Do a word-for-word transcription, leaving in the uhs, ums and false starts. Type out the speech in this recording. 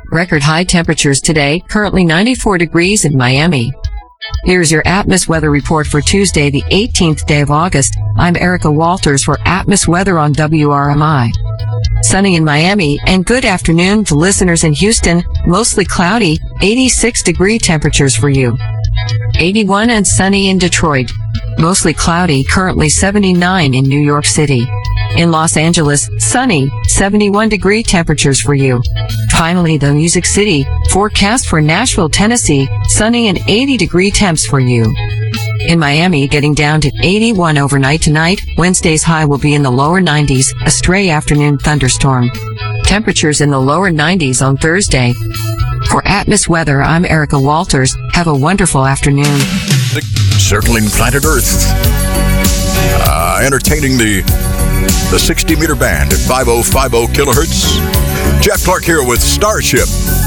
Record high temperatures today, currently ninety-four degrees in Miami. Here's your Atmos weather report for Tuesday, the eighteenth day of August. I'm Erica Walters for Atmos Weather on W R M I. Sunny in Miami and good afternoon to listeners in Houston. Mostly cloudy, eighty-six degree temperatures for you. eighty-one and sunny in Detroit. Mostly cloudy, currently seventy-nine in New York City. In Los Angeles, sunny, seventy-one degree temperatures for you. Finally, the Music City, forecast for Nashville, Tennessee, sunny and eighty degree temps for you. In Miami, getting down to eighty-one overnight tonight. Wednesday's high will be in the lower nineties, a stray afternoon thunderstorm. Temperatures in the lower nineties on Thursday. For Atmos Weather, I'm Erica Walters. Have a wonderful afternoon. Circling planet Earth. Uh, entertaining the the sixty meter band at five thousand fifty kilohertz. Jeff Clark here with Starship.